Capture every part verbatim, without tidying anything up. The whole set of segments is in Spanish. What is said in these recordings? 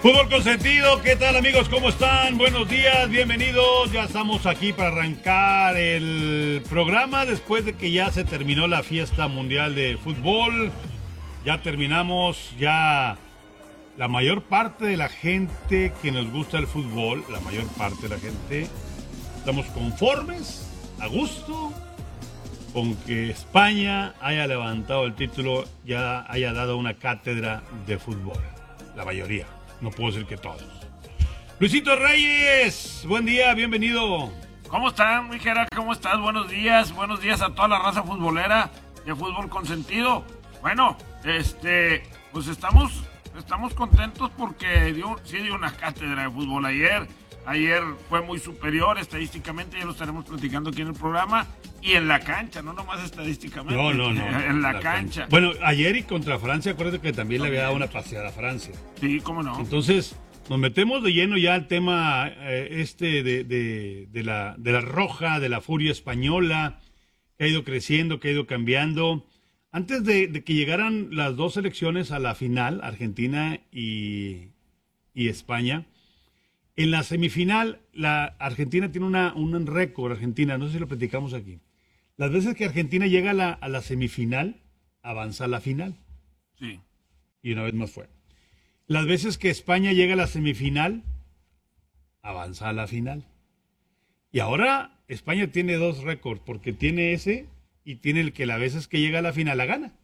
Fútbol Consentido, ¿qué tal amigos? ¿Cómo están? Buenos días, bienvenidos. Ya estamos aquí para arrancar el programa después de que ya se terminó la fiesta mundial de fútbol. Ya terminamos, ya la mayor parte de la gente que nos gusta el fútbol, la mayor parte de la gente, estamos conformes, a gusto, con que España haya levantado el título, ya haya dado una cátedra de fútbol. La mayoría. No puedo decir que todos. Luisito Reyes, buen día, bienvenido. ¿Cómo están, mi Gerard? ¿Cómo estás? Buenos días, buenos días a toda la raza futbolera de Fútbol Consentido. Bueno, este, pues estamos, estamos contentos porque dio, sí dio una cátedra de fútbol ayer. Ayer fue muy superior estadísticamente, ya lo estaremos platicando aquí en el programa. Y en la cancha, no nomás estadísticamente. No, no, no. En la, la cancha. cancha. Bueno, ayer y contra Francia, acuérdate que también no, le había dado una paseada a Francia. Sí, cómo no. Entonces, nos metemos de lleno ya al tema eh, este de, de, de, la, de la roja, de la furia española, que ha ido creciendo, que ha ido cambiando. Antes de, de que llegaran las dos selecciones a la final, Argentina y, y España, en la semifinal, la Argentina tiene una, un récord, Argentina, no sé si lo platicamos aquí. Las veces que Argentina llega a la, a la semifinal, avanza a la final. Sí. Y una vez más fue. Las veces que España llega a la semifinal, avanza a la final. Y ahora España tiene dos récords, porque tiene ese y tiene el que las veces que llega a la final la gana.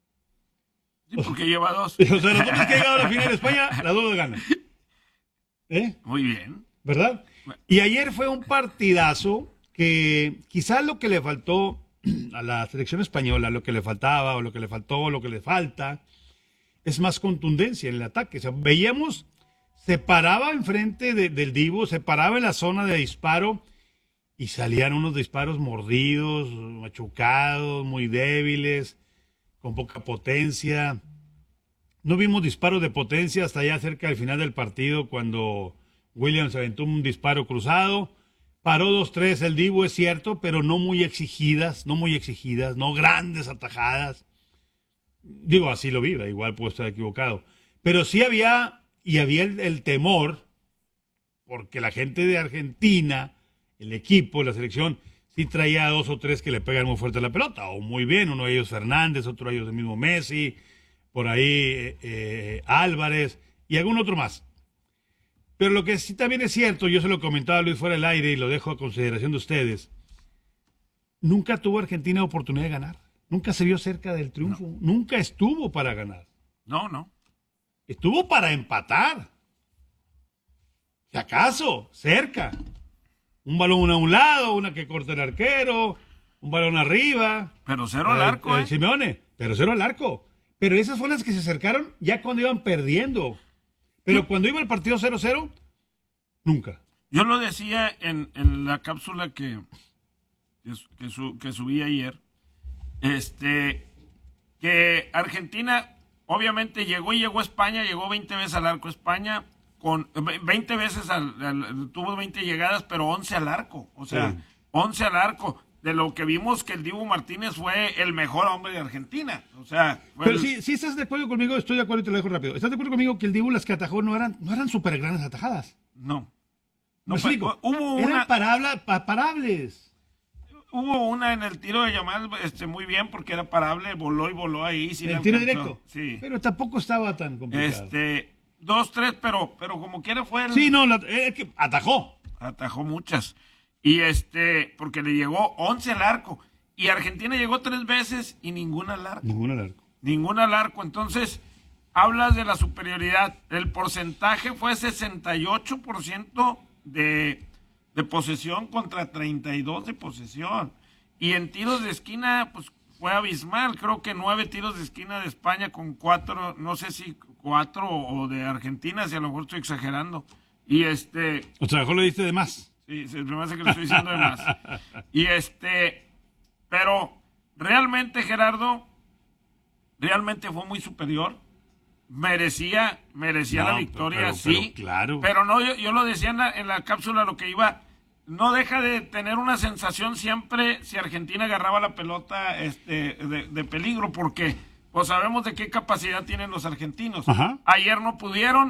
Sí, porque o, lleva dos. O sea, las veces que llega a la final España, las dos ganan. ¿Eh? Muy bien. ¿Verdad? Y ayer fue un partidazo que quizás lo que le faltó a la selección española, lo que le faltaba, o lo que le faltó, o lo que le falta, es más contundencia en el ataque. O sea, veíamos, se paraba enfrente de, del Divo, se paraba en la zona de disparo y salían unos disparos mordidos, machucados, muy débiles, con poca potencia. No vimos disparos de potencia hasta ya cerca del final del partido, cuando Williams aventó un disparo cruzado. Paró dos tres el Divo, es cierto, pero no muy exigidas, no muy exigidas, no grandes atajadas. Digo, así lo vi, igual puedo estar equivocado. Pero sí había, y había el, el temor, porque la gente de Argentina, el equipo, la selección, sí traía dos o tres que le pegan muy fuerte a la pelota, o muy bien, uno de ellos Fernández, otro de ellos el mismo Messi, por ahí eh, eh, Álvarez, y algún otro más. Pero lo que sí también es cierto, yo se lo comentaba a Luis fuera del aire y lo dejo a consideración de ustedes, nunca tuvo Argentina oportunidad de ganar, nunca se vio cerca del triunfo, no. Nunca estuvo para ganar. No, no. Estuvo para empatar. Si acaso, cerca. Un balón a un lado, una que corta el arquero, un balón arriba. Pero cero al arco, el, ¿eh? el Simeone, pero cero al arco. Pero esas fueron las que se acercaron ya cuando iban perdiendo. Pero cuando iba el partido cero cero, nunca. Yo lo decía en, en la cápsula que, que, su, que subí ayer, este, que Argentina obviamente llegó y llegó a España, llegó veinte veces al arco España, con veinte veces, al, al, tuvo veinte llegadas, pero once al arco, o sea, sí. once al arco. De lo que vimos que el Dibu Martínez fue el mejor hombre de Argentina. O sea, pero el... sí, sí estás de acuerdo conmigo, estoy de acuerdo y te lo dejo rápido. ¿Estás de acuerdo conmigo que el Dibu las que atajó no eran, no eran súper grandes atajadas? No. No, no explico. Hubo eran una... parabla, pa, parables. Hubo una en el tiro de Yamal, este, muy bien, porque era parable, voló y voló ahí. Sí, el tiro alcanzó. directo. Sí. Pero tampoco estaba tan complicado. Este, dos, tres, pero, pero como quiera fue el... Sí, no, la, es que atajó. Atajó muchas. Y este, porque le llegó once al arco. Y Argentina llegó tres veces y ninguna al arco. Ninguna al arco. Ninguna al arco. Entonces, hablas de la superioridad. El porcentaje fue sesenta y ocho por ciento de, de posesión contra treinta y dos de posesión. Y en tiros de esquina, pues fue abismal. Creo que nueve tiros de esquina de España con cuatro, no sé si cuatro o de Argentina, si a lo mejor estoy exagerando. Y este... O sea, mejor lo diste de más. Sí, se me hace que lo estoy diciendo de más. Y este... Pero realmente, Gerardo, realmente fue muy superior. Merecía, merecía no, la victoria, pero, sí. Pero, claro. Pero no, yo, yo lo decía en la, en la cápsula, lo que iba, no deja de tener una sensación siempre si Argentina agarraba la pelota este, de, de peligro, porque pues sabemos de qué capacidad tienen los argentinos. Ajá. Ayer no pudieron,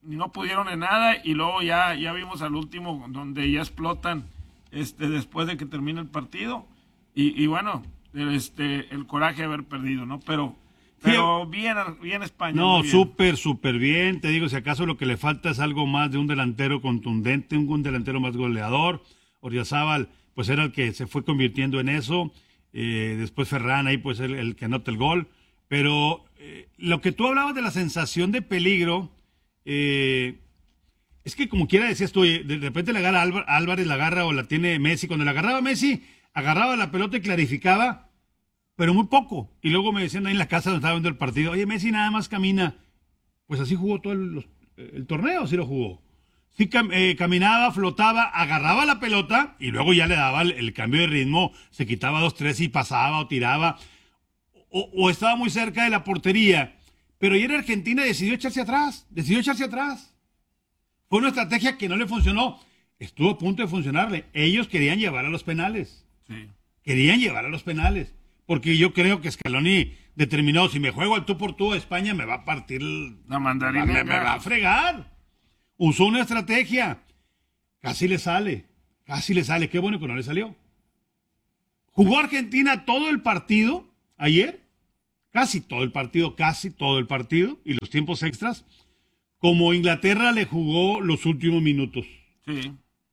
no pudieron en nada y luego ya, ya vimos al último donde ya explotan este, después de que termina el partido y, y bueno, este, el coraje de haber perdido, ¿no? Pero, pero sí, bien, bien España. No, súper, súper bien. Te digo, si acaso lo que le falta es algo más de un delantero contundente, un, un delantero más goleador. Oryazábal, pues era el que se fue convirtiendo en eso. Eh, después Ferran ahí, pues el, el que anota el gol. Pero eh, lo que tú hablabas de la sensación de peligro, eh, es que como quiera decías tú, de repente la agarra Álvarez, la agarra o la tiene Messi. Cuando la agarraba Messi, agarraba la pelota y clarificaba, pero muy poco. Y luego me decían ahí en la casa donde estaba viendo el partido, oye, Messi nada más camina. Pues así jugó todo el, el torneo, así lo jugó. Sí cam, eh, caminaba, flotaba, agarraba la pelota y luego ya le daba el, el cambio de ritmo, se quitaba dos, tres y pasaba o tiraba. O, o estaba muy cerca de la portería. Pero ayer Argentina decidió echarse atrás, decidió echarse atrás. Fue una estrategia que no le funcionó. Estuvo a punto de funcionarle. Ellos querían llevar a los penales. Sí. Querían llevar a los penales. Porque yo creo que Scaloni determinó, si me juego al tú por tú a España, me va a partir la mandarina. Me, me va a fregar. Usó una estrategia. Casi le sale. Casi le sale. Qué bueno que no le salió. Jugó Argentina todo el partido ayer. Casi todo el partido, casi todo el partido. Y los tiempos extras. Como Inglaterra le jugó los últimos minutos. Sí.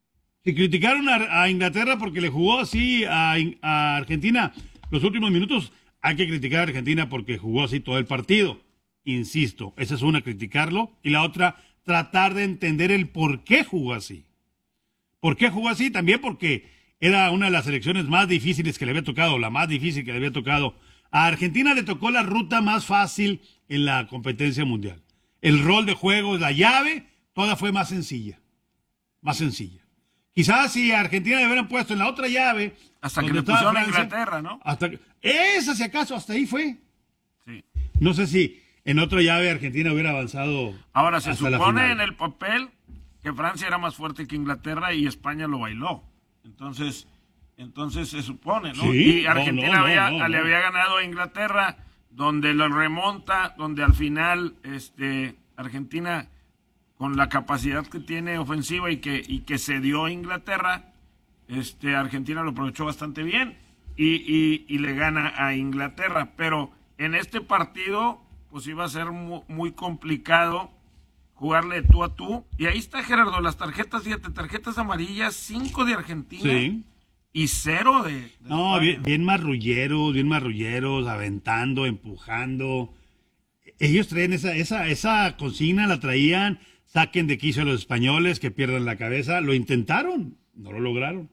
Si criticaron a, a Inglaterra porque le jugó así a, a Argentina los últimos minutos, hay que criticar a Argentina porque jugó así todo el partido. Insisto, esa es una, criticarlo. Y la otra, tratar de entender el por qué jugó así. ¿Por qué jugó así? También porque era una de las selecciones más difíciles que le había tocado, la más difícil que le había tocado. A Argentina le tocó la ruta más fácil en la competencia mundial. El rol de juego, la llave, toda fue más sencilla. Más sencilla. Quizás si a Argentina le hubieran puesto en la otra llave... Hasta que le pusieron a Inglaterra, ¿no? Hasta que, esa, si acaso, hasta ahí fue. Sí. No sé si en otra llave Argentina hubiera avanzado. Ahora, se supone en el papel que Francia era más fuerte que Inglaterra y España lo bailó. Entonces, entonces se supone, ¿no? Sí, y Argentina no, no, había, no, no, le no. había ganado a Inglaterra, donde lo remonta, donde al final este, Argentina, con la capacidad que tiene ofensiva y que, y que se dio a Inglaterra, este, Argentina lo aprovechó bastante bien y, y, y le gana a Inglaterra. Pero en este partido, pues iba a ser muy, muy complicado jugarle tú a tú. Y ahí está, Gerardo, las tarjetas, fíjate, tarjetas amarillas, cinco de Argentina. Sí. Y cero de, de No, bien, bien marrulleros, bien marrulleros, aventando, empujando. Ellos traen esa, esa, esa consigna, la traían, saquen de quicio a los españoles, que pierdan la cabeza. Lo intentaron, no lo lograron.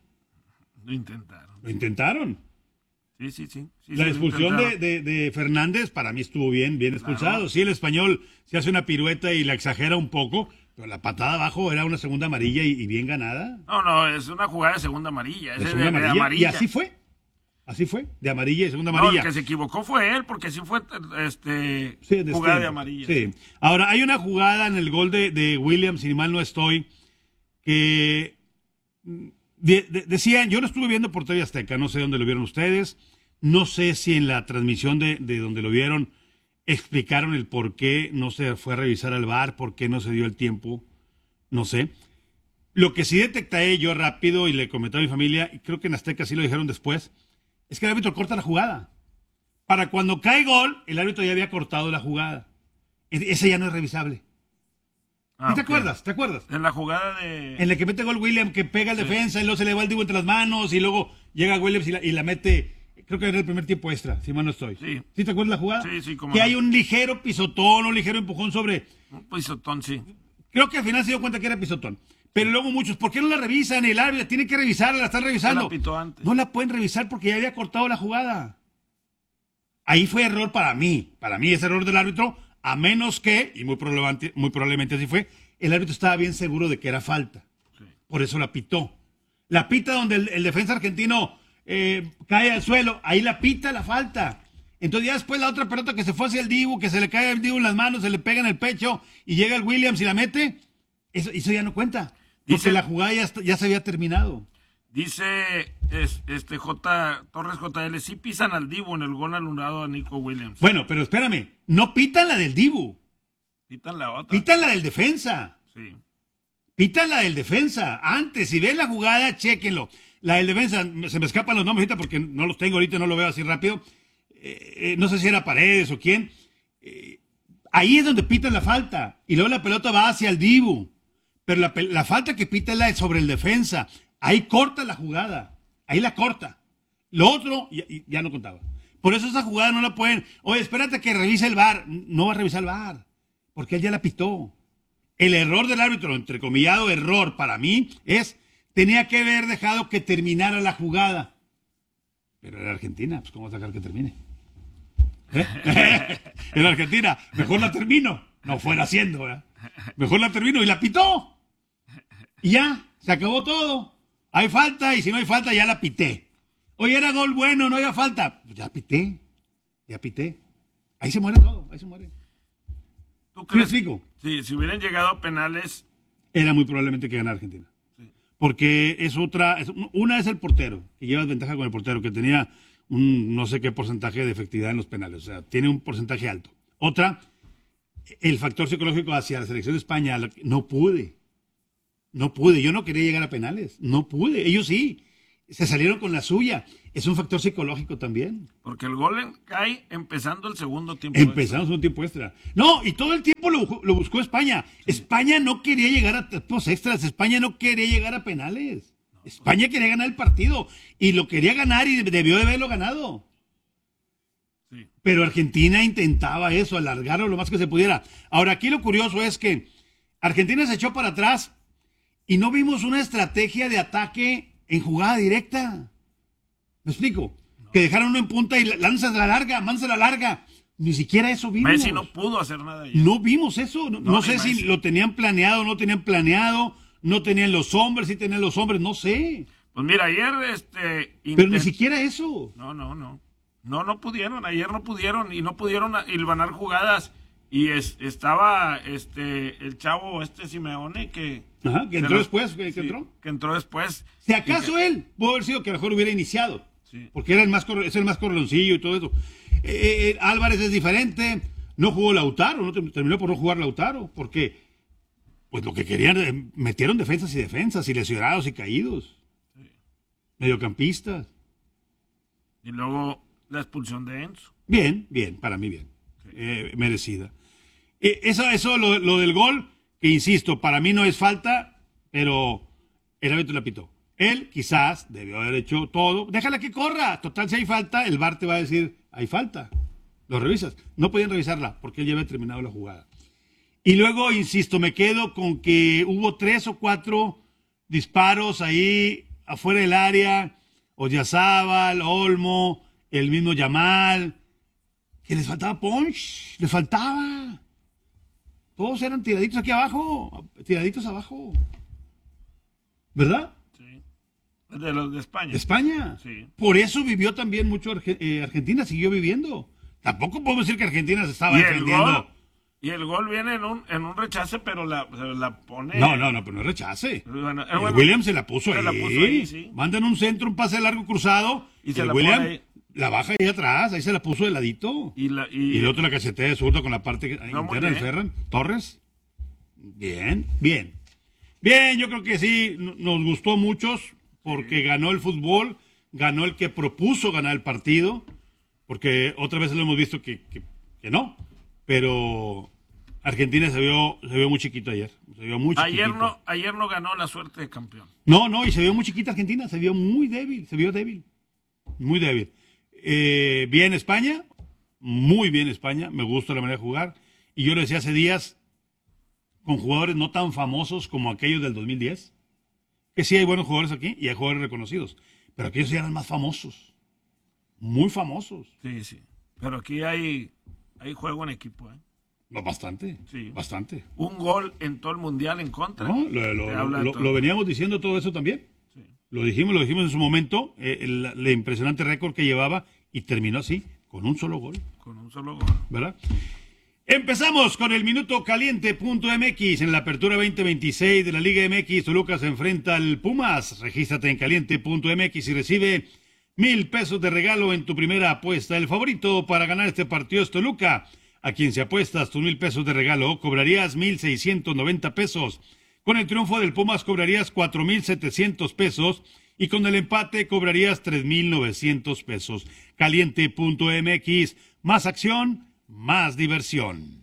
Lo intentaron. Lo intentaron. Sí, sí, sí. sí la sí, expulsión de, de, de Fernández para mí estuvo bien, bien expulsado. Claro. Sí, el español se hace una pirueta y la exagera un poco, pero la patada abajo era una segunda amarilla y, y bien ganada. No, no, es una jugada de segunda amarilla. De es segunda de, amarilla. de amarilla. Y así fue. Así fue, de amarilla y segunda amarilla. No, el que se equivocó fue él, porque sí fue este, sí, de jugada este, de amarilla. Sí. Ahora, hay una jugada en el gol de, de Williams, si mal no estoy, que de, de, decían, yo lo estuve viendo por T V Azteca, no sé dónde lo vieron ustedes, no sé si en la transmisión de, de donde lo vieron explicaron el por qué no se fue a revisar al V A R, por qué no se dio el tiempo, no sé. Lo que sí detecté yo rápido y le comenté a mi familia, y creo que en Azteca sí lo dijeron después, es que el árbitro corta la jugada. Para cuando cae gol, el árbitro ya había cortado la jugada. Esa ya no es revisable. Ah, ¿Y te okay. acuerdas? ¿Te acuerdas? En la jugada de... En la que mete gol Williams, que pega el sí. defensa y luego se le va el Dibu entre las manos y luego llega Williams y la, y la mete, creo que era el primer tiempo extra, si mal no estoy. Sí. ¿Sí te acuerdas la jugada? Sí, sí, como que no. hay un ligero pisotón, un ligero empujón sobre... Un pisotón, sí. Creo que al final se dio cuenta que era pisotón. Pero luego muchos, ¿por qué no la revisan? El árbitro tiene que revisarla, la están revisando. La pitó antes. No la pueden revisar porque ya había cortado la jugada. Ahí fue error para mí. Para mí es error del árbitro, a menos que, y muy probablemente, muy probablemente así fue, el árbitro estaba bien seguro de que era falta. Sí. Por eso la pitó. La pita donde el, el defensa argentino eh, cae al suelo, ahí la pita la falta. Entonces ya después la otra pelota que se fue hacia el Dibu, que se le cae el Dibu en las manos, se le pega en el pecho y llega el Williams y la mete, eso, eso ya no cuenta. Porque Dice, la jugada ya, ya se había terminado. Dice es, este J Torres J L, sí pisan al Dibu en el gol anulado a Nico Williams. Bueno, pero espérame, no pitan la del Dibu. Pitan la otra. Pitan la del defensa. Sí. Pitan la del defensa. Antes, si ven la jugada, chéquenlo. La del defensa, se me escapan los nombres ahorita porque no los tengo ahorita, no lo veo así rápido. Eh, eh, no sé si era Paredes o quién. Eh, ahí es donde pitan la falta. Y luego la pelota va hacia el Dibu. Pero la, la falta que pita es la sobre el defensa. Ahí corta la jugada. Ahí la corta. Lo otro, ya, ya no contaba. Por eso esa jugada no la pueden. Oye, espérate que revise el V A R. No va a revisar el V A R. Porque él ya la pitó. El error del árbitro, entrecomillado error para mí, es tenía que haber dejado que terminara la jugada. Pero era Argentina, pues ¿cómo sacar que termine? ¿Eh? En Argentina, mejor la termino. No fuera haciendo, ¿verdad? Mejor la termino y la pitó. Y ya, se acabó todo. Hay falta y si no hay falta ya la pité. Oye, era gol bueno, no había falta. Pues ya pité, ya pité. Ahí se muere todo, ahí se muere. ¿Tú crees? ¿Sí explico? Sí, si hubieran llegado a penales... Era muy probablemente que ganara Argentina. Sí. Porque es otra, es, una es el portero, que lleva ventaja con el portero, que tenía un no sé qué porcentaje de efectividad en los penales, o sea, tiene un porcentaje alto. Otra, el factor psicológico hacia la selección de España, no pude, no pude, yo no quería llegar a penales, no pude, ellos sí, se salieron con la suya, es un factor psicológico también. Porque el gol en, cae empezando el segundo tiempo Empezamos un tiempo extra. No, y todo el tiempo lo, lo buscó España. Sí. España no quería llegar a tiempos extras, España no quería llegar a penales. No, España quería ganar el partido y lo quería ganar y debió de haberlo ganado. Sí. Pero Argentina intentaba eso, alargarlo lo más que se pudiera. Ahora, aquí lo curioso es que Argentina se echó para atrás y no vimos una estrategia de ataque en jugada directa. ¿Me explico? No. Que dejaron uno en punta y lanzan la larga, mansa la larga. Ni siquiera eso vimos. Messi no pudo hacer nada. Ya. No vimos eso. No, no, no sé Messi. Si lo tenían planeado, no tenían planeado, no tenían los hombres, sí tenían los hombres, no sé. Pues mira, ayer este... Intent... Pero ni siquiera eso. No, no, no. No, no pudieron. Ayer no pudieron y no pudieron hilvanar jugadas. Y es, estaba este el chavo este Simeone que... Ajá, que entró los, después. Que, sí, que entró. Que entró después. Si acaso que, él pudo haber sido que mejor hubiera iniciado. Sí. Porque era el más, es el más correloncillo y todo eso. Eh, eh, Álvarez es diferente. No jugó Lautaro. No terminó por no jugar Lautaro. Porque pues lo que querían, eh, metieron defensas y defensas. Y lesionados y caídos. Sí. Mediocampistas. Y luego la expulsión de Enzo. Bien, bien. Para mí bien. Sí. Eh, merecida. Eh, eso, eso lo, lo del gol, que insisto, para mí no es falta, pero el árbitro la pitó. Él quizás debió haber hecho todo. Déjala que corra. Total, si hay falta, el V A R te va a decir, hay falta. Lo revisas. No podían revisarla porque él ya había terminado la jugada. Y luego, insisto, me quedo con que hubo tres o cuatro disparos ahí afuera del área. Oyarzabal, Olmo, el mismo Yamal. Que les faltaba punch. Les faltaba. Todos eran tiraditos aquí abajo. Tiraditos abajo. ¿Verdad? De los de España. ¿De España? Sí. Por eso vivió también mucho eh, Argentina, siguió viviendo. Tampoco podemos decir que Argentina se estaba ¿Y defendiendo. El gol, y el gol viene en un, en un rechace, pero la, la pone... No, no, no, pero no es rechace. Bueno, el bueno, William se la puso, se ahí. La puso ahí. Sí. Mandan un centro, un pase largo cruzado. Y se el la William la baja ahí atrás, ahí se la puso de ladito. Y, la, y... y el otro la cachetea de zurdo con la parte no, interna del Ferran. Torres. Bien, bien. Bien, yo creo que sí, nos gustó a muchos. Porque sí. Ganó el fútbol, ganó el que propuso ganar el partido, porque otras veces lo hemos visto que, que, que no, pero Argentina se vio, se vio muy chiquito ayer, se vio muy ayer chiquito. no, ayer no ganó la suerte de campeón. No, no, y se vio muy chiquita Argentina, se vio muy débil, se vio débil, muy débil. Eh, bien España, muy bien España, me gusta la manera de jugar, y yo lo decía hace días, con jugadores no tan famosos como aquellos del dos mil diez, que sí hay buenos jugadores aquí y hay jugadores reconocidos, pero aquellos ya eran más famosos, muy famosos. Sí, sí, pero aquí hay, hay juego en equipo, ¿eh? No, bastante, sí. Bastante. Un gol en todo el mundial en contra. No, lo, lo, lo, lo, lo veníamos diciendo todo eso también. Sí. Lo dijimos, lo dijimos en su momento, eh, el, el impresionante récord que llevaba y terminó así, con un solo gol. Con un solo gol. ¿Verdad? Empezamos con el minuto caliente punto m x en la apertura veinte veintiséis de la Liga M X. Toluca se enfrenta al Pumas. Regístrate en caliente punto m x y recibe mil pesos de regalo en tu primera apuesta. El favorito para ganar este partido es Toluca. A quien se apuestas tus mil pesos de regalo, cobrarías mil seiscientos noventa pesos. Con el triunfo del Pumas cobrarías cuatro mil setecientos pesos y con el empate cobrarías tres mil novecientos pesos. Caliente punto m x, más acción, más diversión.